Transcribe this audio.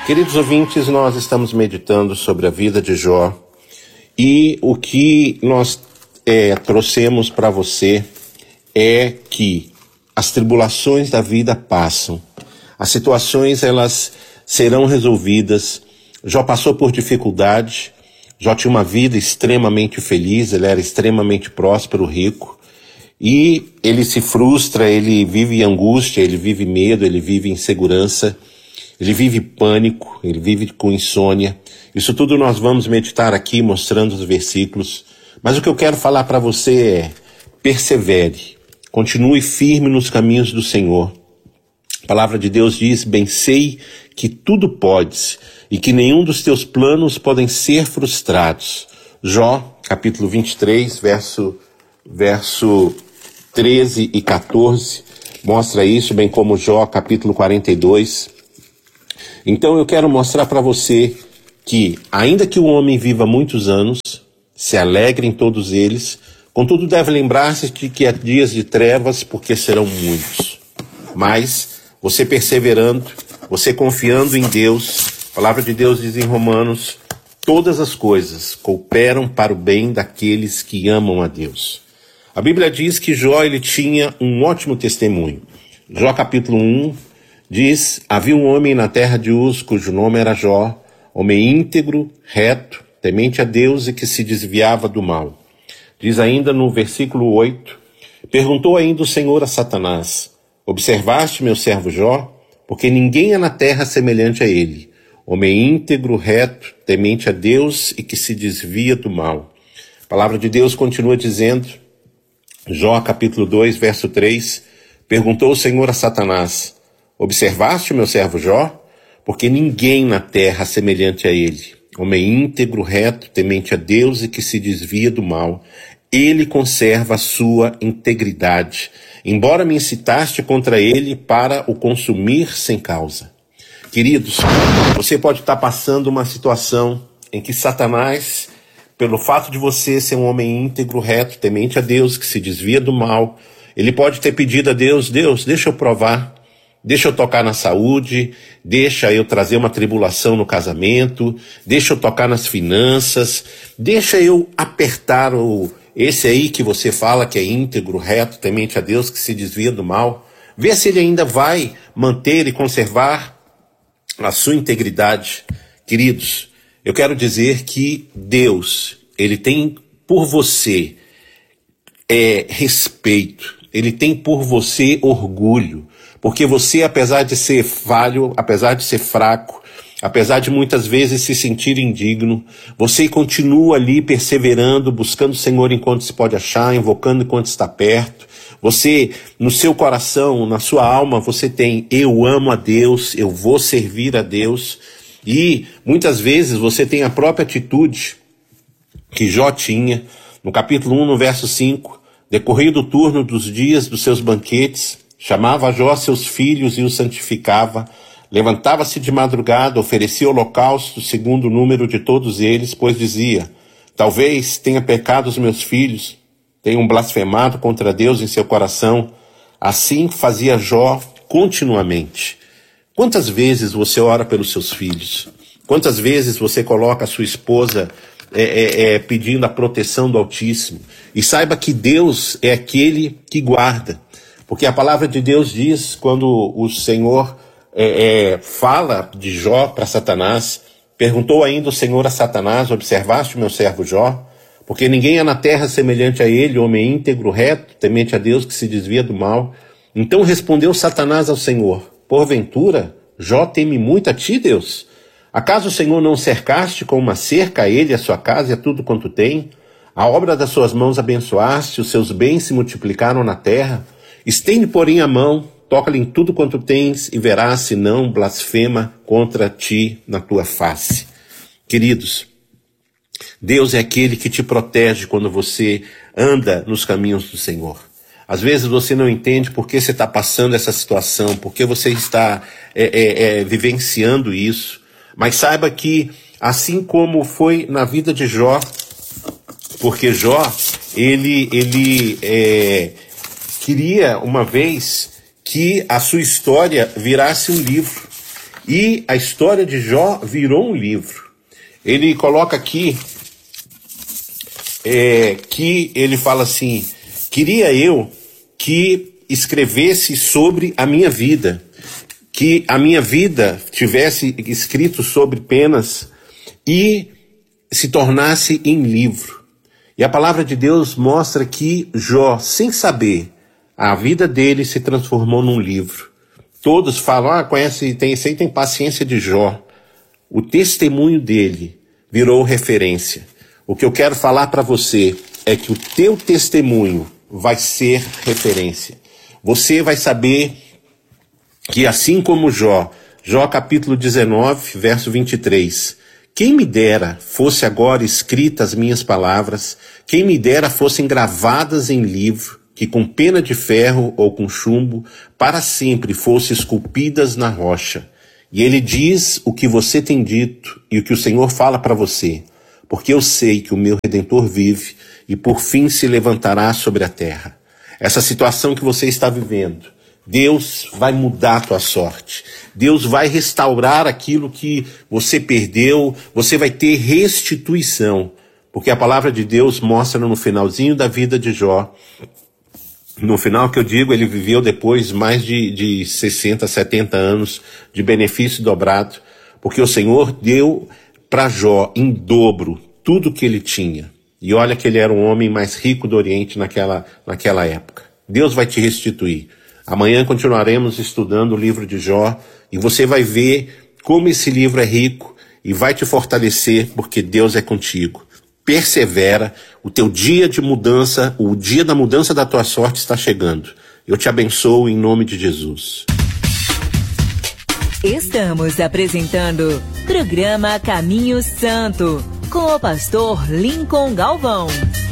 Queridos ouvintes, nós estamos meditando sobre a vida de Jó e o que nós trouxemos para você é que as tribulações da vida passam, as situações elas serão resolvidas. Jó passou por dificuldade, Jó tinha uma vida extremamente feliz, ele era extremamente próspero, rico, e ele se frustra, ele vive angústia, ele vive medo, ele vive insegurança, ele vive pânico, ele vive com insônia. Isso tudo nós vamos meditar aqui, mostrando os versículos. Mas o que eu quero falar para você é: persevere, continue firme nos caminhos do Senhor. A palavra de Deus diz: bem sei que tudo podes e que nenhum dos teus planos podem ser frustrados. Jó, capítulo 23, verso 13 e 14, mostra isso, bem como Jó, capítulo 42. Então eu quero mostrar para você que, ainda que o homem viva muitos anos, se alegre em todos eles, contudo deve lembrar-se de que há dias de trevas, porque serão muitos. Mas você perseverando, você confiando em Deus, a palavra de Deus diz em Romanos: todas as coisas cooperam para o bem daqueles que amam a Deus. A Bíblia diz que Jó ele tinha um ótimo testemunho. Jó capítulo 1 diz: havia um homem na terra de Uz, cujo nome era Jó, homem íntegro, reto, temente a Deus e que se desviava do mal. Diz ainda no versículo 8, perguntou ainda o Senhor a Satanás: observaste meu servo Jó? Porque ninguém é na terra semelhante a ele, homem íntegro, reto, temente a Deus e que se desvia do mal. A palavra de Deus continua dizendo, Jó capítulo 2, verso 3, perguntou o Senhor a Satanás: observaste o meu servo Jó? Porque ninguém na terra semelhante a ele, homem íntegro, reto, temente a Deus e que se desvia do mal. Ele conserva a sua integridade, embora me incitaste contra ele para o consumir sem causa. Queridos, você pode estar passando uma situação em que Satanás, pelo fato de você ser um homem íntegro, reto, temente a Deus, que se desvia do mal, ele pode ter pedido a Deus: Deus, deixa eu provar, deixa eu tocar na saúde, deixa eu trazer uma tribulação no casamento, deixa eu tocar nas finanças, deixa eu apertar esse aí que você fala que é íntegro, reto, temente a Deus, que se desvia do mal. Vê se ele ainda vai manter e conservar a sua integridade. Queridos, eu quero dizer que Deus, ele tem por você respeito, ele tem por você orgulho, porque você, apesar de ser falho, apesar de ser fraco, apesar de muitas vezes se sentir indigno, você continua ali perseverando, buscando o Senhor enquanto se pode achar, invocando enquanto está perto. Você, no seu coração, na sua alma, você tem: eu amo a Deus, eu vou servir a Deus. E muitas vezes você tem a própria atitude que Jó tinha. No capítulo 1, no verso 5, decorrido o turno dos dias dos seus banquetes, chamava Jó seus filhos e os santificava. Levantava-se de madrugada, oferecia holocausto segundo o número de todos eles, pois dizia: talvez tenha pecado os meus filhos, tenham blasfemado contra Deus em seu coração. Assim fazia Jó continuamente. Quantas vezes você ora pelos seus filhos? Quantas vezes você coloca a sua esposa pedindo a proteção do Altíssimo? E saiba que Deus é aquele que guarda. Porque a palavra de Deus diz, quando o Senhor fala de Jó para Satanás, perguntou ainda o Senhor a Satanás: observaste o meu servo Jó? Porque ninguém é na terra semelhante a ele, homem íntegro, reto, temente a Deus, que se desvia do mal. Então respondeu Satanás ao Senhor: porventura, Jó teme muito a ti, Deus? Acaso o Senhor não cercaste com uma cerca a ele, a sua casa e a tudo quanto tem? A obra das suas mãos abençoaste, os seus bens se multiplicaram na terra. Estende, porém, a mão, toca-lhe em tudo quanto tens, e verás se não blasfema contra ti na tua face. Queridos, Deus é aquele que te protege quando você anda nos caminhos do Senhor. Às vezes você não entende por que você está passando essa situação, por que você está vivenciando isso. Mas saiba que, assim como foi na vida de Jó, porque Jó, ele queria uma vez que a sua história virasse um livro. E a história de Jó virou um livro. Ele coloca aqui que ele fala assim: queria eu que escrevesse sobre a minha vida, que a minha vida tivesse escrito sobre penas e se tornasse em livro. E a palavra de Deus mostra que Jó, sem saber, a vida dele se transformou num livro. Todos falam, conhece, tem paciência de Jó. O testemunho dele virou referência. O que eu quero falar para você é que o teu testemunho vai ser referência. Você vai saber que assim como Jó capítulo 19, verso 23, quem me dera fosse agora escritas as minhas palavras, quem me dera fossem gravadas em livro, que com pena de ferro ou com chumbo, para sempre fossem esculpidas na rocha. E ele diz o que você tem dito e o que o Senhor fala para você, porque eu sei que o meu Redentor vive e por fim se levantará sobre a terra. Essa situação que você está vivendo, Deus vai mudar a tua sorte. Deus vai restaurar aquilo que você perdeu. Você vai ter restituição. Porque a palavra de Deus mostra no finalzinho da vida de Jó. No final que eu digo, ele viveu depois mais de 60, 70 anos de benefício dobrado. Porque o Senhor deu para Jó em dobro tudo que ele tinha. E olha que ele era o homem mais rico do Oriente naquela época. Deus vai te restituir. Amanhã continuaremos estudando o livro de Jó e você vai ver como esse livro é rico e vai te fortalecer porque Deus é contigo. Persevera, o teu dia de mudança, o dia da mudança da tua sorte está chegando. Eu te abençoo em nome de Jesus. Estamos apresentando programa Caminho Santo com o pastor Lincoln Galvão.